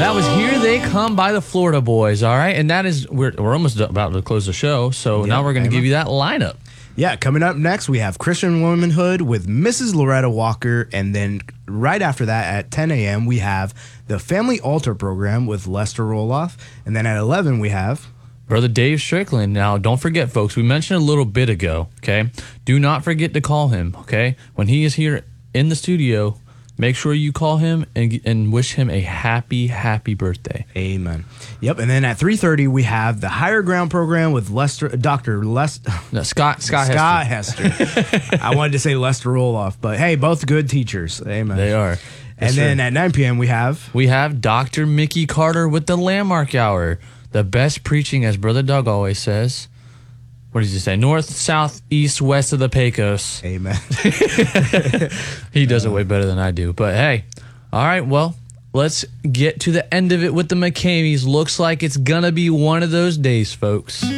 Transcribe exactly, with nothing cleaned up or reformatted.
That was Here They Come by the Florida Boys, all right? And that is, we're, we're almost about to close the show, so Yeah, now we're going to amen. give you that lineup. Yeah, coming up next, we have Christian Womanhood with Missus Loretta Walker. And then right after that, at ten a.m., we have the Family Altar Program with Lester Roloff. And then at eleven, we have... Brother Dave Strickland. Now, don't forget, folks, we mentioned a little bit ago, okay? Do not forget to call him, okay? When he is here in the studio, make sure you call him and, and wish him a happy, happy birthday. Amen. Yep, and then at three thirty, we have the Higher Ground Program with Lester, Doctor Lester... No, Scott, Scott, Scott Hester. Hester. I wanted to say Lester Roloff, but hey, both good teachers. Amen. They are. And Yes, then sir. at nine p.m., we have... We have Doctor Mickey Carter with the Landmark Hour. The best preaching, as Brother Doug always says. What does he say? North, south, east, west of the Pecos. Amen. He does it way better than I do. But hey, all right, well, let's get to the end of it with the McCameys. Looks like it's going to be one of those days, folks.